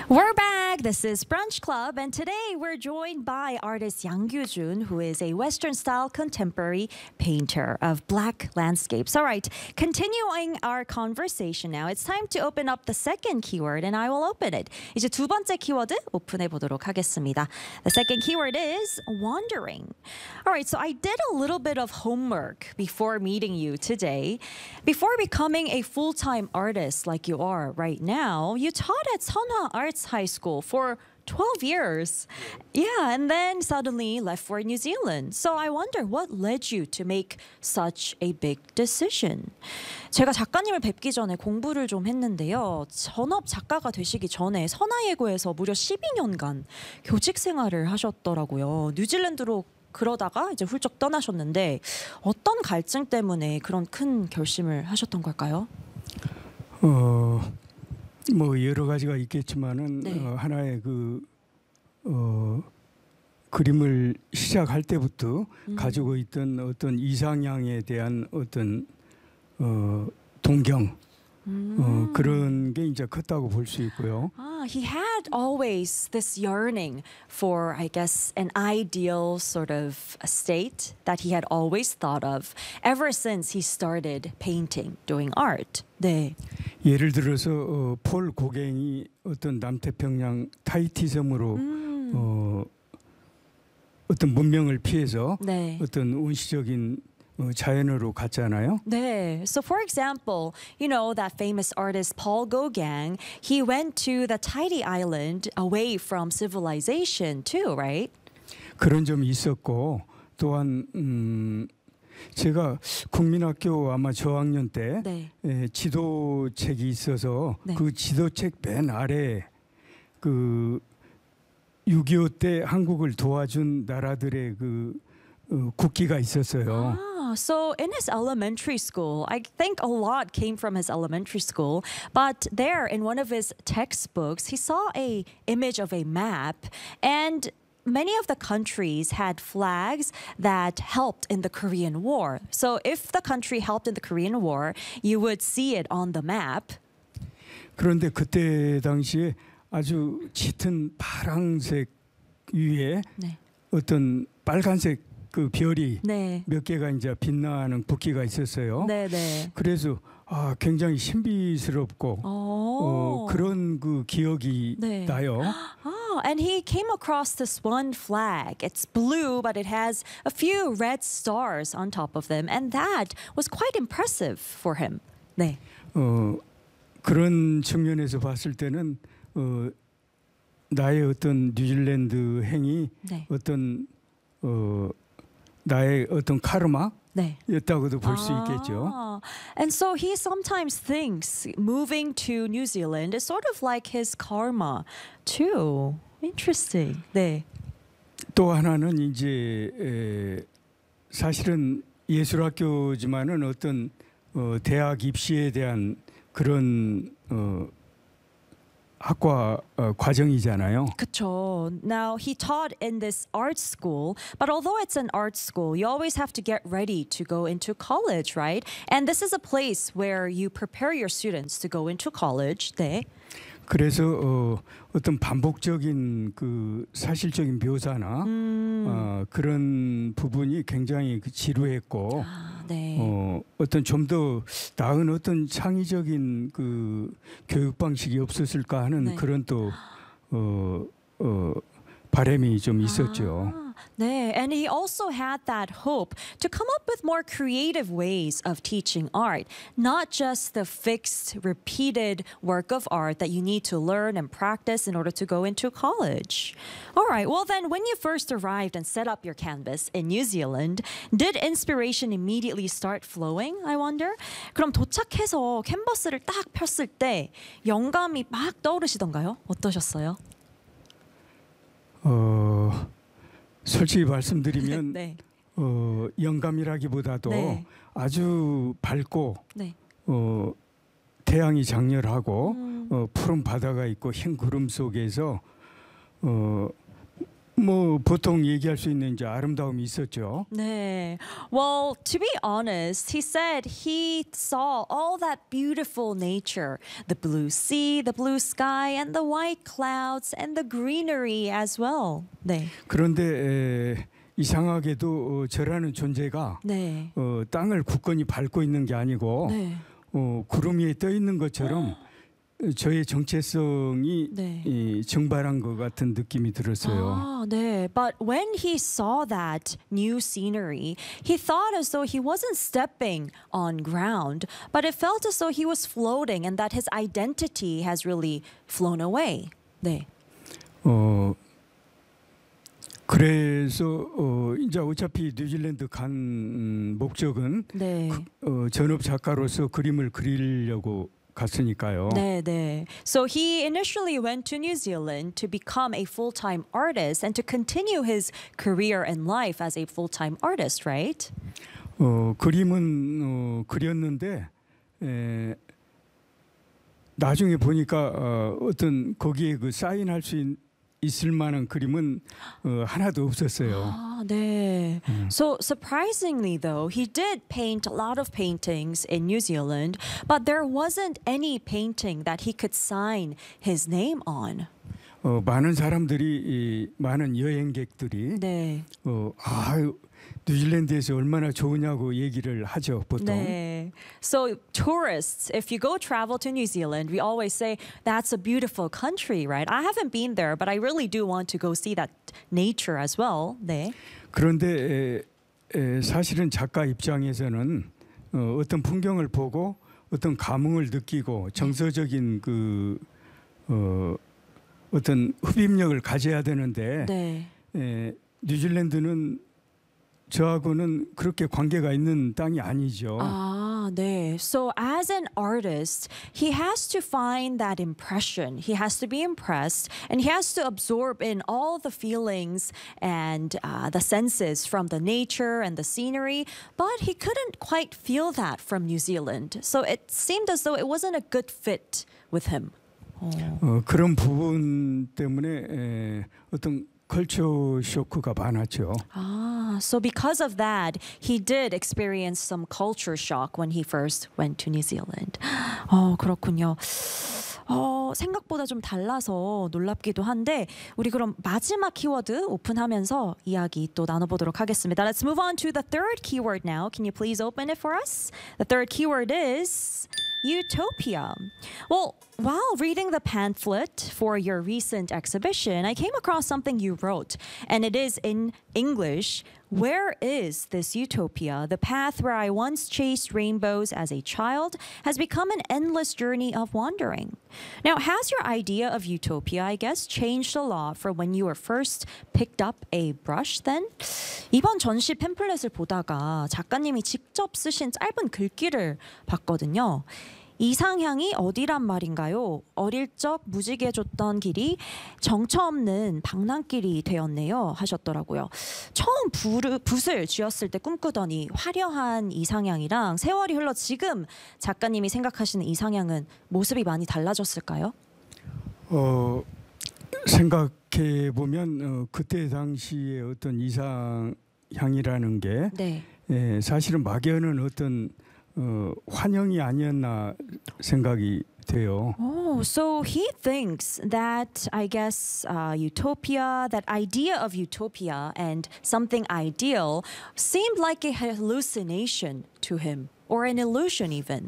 We're back. This is Brunch Club, and today we're joined by artist Yang Gyu-jun, who is a Western-style contemporary painter of black landscapes. All right, continuing our conversation now, it's time to open up the second keyword, and I will open it. 이제 두 번째 키워드 오픈해 보도록 하겠습니다. The second keyword is wandering. All right, so I did a little bit of homework before meeting you today. Before becoming a full-time artist like you are right now, you taught at Seonhwa Arts High School for 12 years. Yeah, and then suddenly left for New Zealand. So I wonder what led you to make such a big decision. 제가 작가님을 뵙기 전에 공부를 좀 했는데요. 전업 작가가 되시기 전에 선화예고에서 무려 12년간 교직 생활을 하셨더라고요. 뉴질랜드로 그러다가 이제 훌쩍 떠나셨는데 어떤 갈증 때문에 그런 큰 결심을 하셨던 걸까요? 뭐 여러 가지가 있겠지만은 네. 하나의 그림을 시작할 때부터 가지고 있던 어떤 이상향에 대한 어떤 동경 그런 게 이제 컸다고 볼 수 있고요. He had always this yearning for, I guess, an ideal sort of a state that he had always thought of ever since he started painting, doing art. 네. 예를 들어서 폴 고갱이 어떤 남태평양 타히티 섬으로 어떤 문명을 피해서 네. 어떤 원시적인 자연으로 갔잖아요. 네. So for example, you know that famous artist Paul Gauguin, he went to the Tahiti island away from civilization too, right? 그런 점이 있었고 또한 제가 국민학교 아마 저학년 때 네. 지도책이 있어서 네. 그 지도책 맨 아래 그 6.25 때 한국을 도와준 나라들의 그 국기가 있었어요. So in his elementary school, I think a lot came from his elementary school, but there in one of his textbooks, he saw a image of a map, and many of the countries had flags that helped in the Korean War. So if the country helped in the Korean War, you would see it on the map. 그런데 그때 당시에 아주 짙은 파랑색 위에 네. 어떤 빨간색 그 별이 네. 몇 개가 이제 빛나는 국기가 있었어요. 네, 네. 그래서 굉장히 신비스럽고 그런 그 기억이 네. 나요. And he came across this one flag. It's blue, but it has a few red stars on top of them, and that was quite impressive for him. 네. 그런 측면에서 봤을 때는 나의 어떤 뉴질랜드 행이 네. 어떤 나의 어떤 네. 카르마였다고도 볼 수 있겠죠. And so he sometimes thinks moving to New Zealand is sort of like his karma too. Interesting. 네. 또 하나는 이제 사실은 예술학교지만은 어떤 대학 입시에 대한 그런 학과 과정이잖아요. 그쵸. Now he taught in this art school, but although it's an art school, you always have to get ready to go into college, right? And this is a place where you prepare your students to go into college. 네. 그래서 어떤 반복적인 그 사실적인 묘사나 그런 부분이 굉장히 지루했고 네. 어떤 좀 더 나은 어떤 창의적인 그 교육 방식이 없었을까 하는 네. 그런 또 바람이 좀 있었죠. 네, and he also had that hope to come up with more creative ways of teaching art, not just the fixed, repeated work of art that you need to learn and practice in order to go into college. All right, well then, when you first arrived and set up your canvas in New Zealand, did inspiration immediately start flowing, I wonder? 그럼 도착해서 캔버스를 딱 폈을 때 영감이 막 떠오르시던가요? 어떠셨어요? 솔직히 말씀드리면 네. 영감이라기보다도 네. 아주 밝고 네. 태양이 장렬하고 푸른 바다가 있고 흰 구름 속에서 뭐 보통 얘기할 수 있는 이제 아름다움이 있었죠. 네. Well, to be honest, he said he saw all that beautiful nature, the blue sea, the blue sky, and the white clouds, and the greenery as well. 네. 그런데 이상하게도 저라는 존재가 네. 땅을 굳건히 밟고 있는 게 아니고 네. 구름 위에 떠 있는 것처럼 저의 정체성이 네. 증발한 것 같은 느낌이 들었어요. 아, 네. But when he saw that new scenery, he thought as though he wasn't stepping on ground, but it felt as though he was floating and that his identity has really flown away. 네. 그래서 이제 어차피 뉴질랜드 간 목적은 네. 전업 작가로서 그림을 그리려고 갔으니까요. 네, 네. So he initially went to New Zealand to become a full-time artist and to continue his career and life as a full-time artist, right? 그림은 그렸는데 나중에 보니까 어떤 거기에 그 사인할 수 있을 만한 그림은 하나도 없었어요. 아, 네. So surprisingly though, he did paint a lot of paintings in New Zealand, but there wasn't any painting that he could sign his name on. 많은 사람들이 많은 여행객들이 네. 뉴질랜드에서 얼마나 좋으냐고 얘기를 하죠, 보통. 네. So tourists, if you go travel to New Zealand, we always say that's a beautiful country, right? I haven't been there, but I really do want to go see that nature as well. 네. 그런데 사실은 작가 입장에서는 어떤 풍경을 보고 어떤 감흥을 느끼고 정서적인 그 어떤 흡입력을 가져야 되는데 네. 뉴질랜드는 저하고는 그렇게 관계가 있는 땅이 아니죠. 아, 네. So as an artist, he has to find that impression. He has to be impressed and he has to absorb in all the feelings and the senses from the nature and the scenery, but he couldn't quite feel that from New Zealand. So it seemed as though it wasn't a good fit with him. 그런 부분 때문에 어떤 컬처 쇼크가 많았죠. Ah, so because of that, he did experience some culture shock when he first went to New Zealand. 그렇군요. 생각보다 좀 달라서 놀랍기도 한데 우리 그럼 마지막 키워드 오픈하면서 이야기 또 나눠보도록 하겠습니다. Let's move on to the third keyword now. Can you please open it for us? The third keyword is utopia. Well, while reading the pamphlet for your recent exhibition, I came across something you wrote, and it is in English. Where is this utopia? The path where I once chased rainbows as a child has become an endless journey of wandering. Now, has your idea of utopia, I guess, changed a lot from when you were first picked up a brush then? 이번 전시 팸플렛을 보다가 작가님이 직접 쓰신 짧은 글귀를 봤거든요. 이상향이 어디란 말인가요? 어릴 적 무지개줬던 길이 정처 없는 방랑길이 되었네요 하셨더라고요. 처음 붓을 쥐었을 때 꿈꾸던 이 화려한 이상향이랑 세월이 흘러 지금 작가님이 생각하시는 이상향은 모습이 많이 달라졌을까요? 생각해 보면 그때 당시의 어떤 이상향이라는 게 네. 사실은 막연한 어떤 환영이 아니었나 생각이 돼요. Oh, so he thinks that, I guess, utopia, that idea of utopia and something ideal seemed like a hallucination to him, or an illusion even.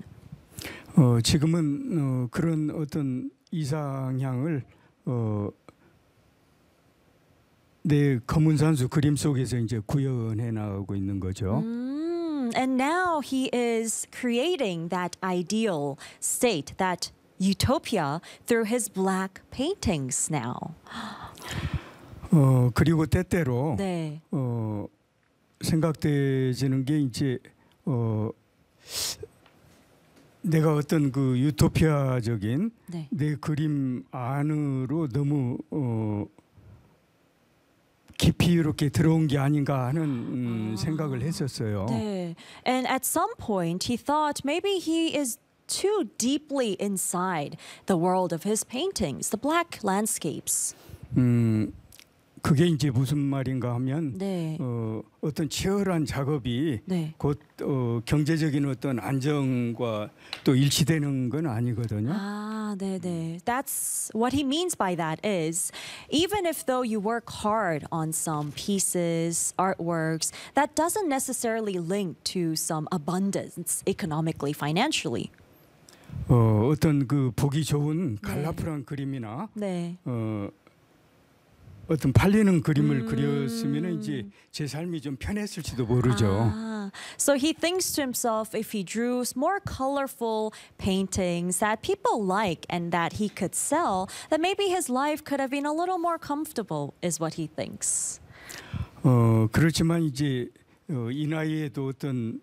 지금은 그런 어떤 이상향을 내 검은산수 그림 속에서 이제 구현해 나가고 있는 거죠. And now he is creating that ideal state, that utopia, through his black paintings now. 그리고 때때로 네. 생각되지는 게 이제 내가 어떤 그 유토피아적인 네. 내 그림 안으로 너무 깊이 이렇게 들어온 게 아닌가 하는 생각을 했었어요. 네. And at some point he thought maybe he is too deeply inside the world of his paintings, the black landscapes. 그게 이제 무슨 말인가 하면 네. 어떤 치열한 작업이 네. 곧 경제적인 어떤 안정과 또 일치되는 건 아니거든요. 아, 네네. That's what he means by that is even if though you work hard on some pieces, artworks, that doesn't necessarily link to some abundance economically, financially. 어떤 그 보기 좋은 컬러풀한 그림이나 네. 어떤 팔리는 그림을 그렸으면 이제 제 삶이 좀 편했을지도 모르죠. Ah, so he thinks to himself if he drew more colorful paintings that people like and that he could sell, that maybe his life could have been a little more comfortable, is what he thinks. 그렇지만 이제 이 나이에도 어떤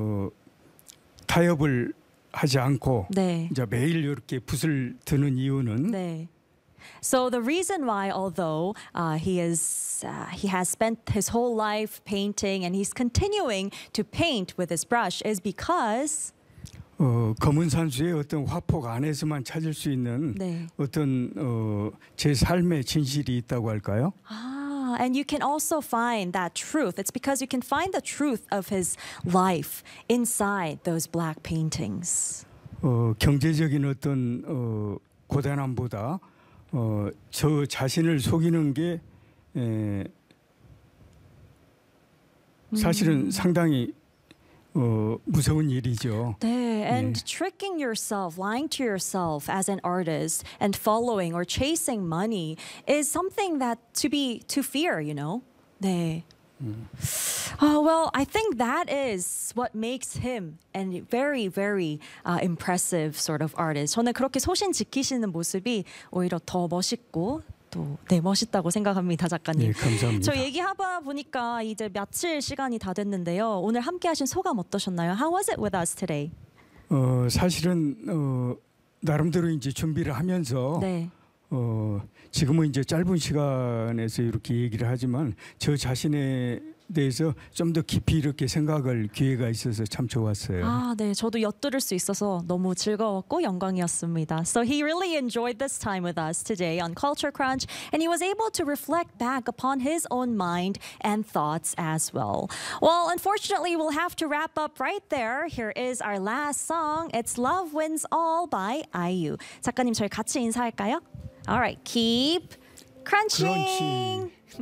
타협을 하지 않고 네. 이제 매일 이렇게 붓을 드는 이유는 네. So the reason why, although he has spent his whole life painting and he's continuing to paint with his brush, is because 검은 산수의 어떤 화폭 안에서만 찾을 수 있는 네. 어떤 제 삶의 진실이 있다고 할까요? Ah, and you can also find that truth. It's because you can find the truth of his life inside those black paintings. 경제적인 어떤 고단함보다 저 자신을 속이는 게 사실은 상당히 무서운 일이죠. 네, and tricking yourself, lying to yourself as an artist and following or chasing money is something that to fear, you know. 네. Oh, well, I think that is what makes him a very, very impressive sort of artist. 저는 그렇게 소신 지키시는 모습이 오히려 더 멋있고 또 네, 멋있다고 생각합니다, 작가님. 네, 감사합니다. 저 얘기하다 보니까 이제 며칠 시간이 다 됐는데요. 오늘 함께 하신 소감 어떠셨나요? How was it with us today? 사실은 나름대로 이제 준비를 하면서 네. 지금은 이제 짧은 시간에서 이렇게 얘기를 하지만 저 자신에 대해서 좀 더 깊이 이렇게 생각할 기회가 있어서 참 좋았어요. 아, 네. 저도 엿들을 수 있어서 너무 즐거웠고 영광이었습니다. So he really enjoyed this time with us today on Culture Crunch and he was able to reflect back upon his own mind and thoughts as well. Well, unfortunately, we'll have to wrap up right there. Here is our last song. It's Love Wins All by IU. 작가님, 저희 같이 인사할까요? All right. Keep crunching. 크런치.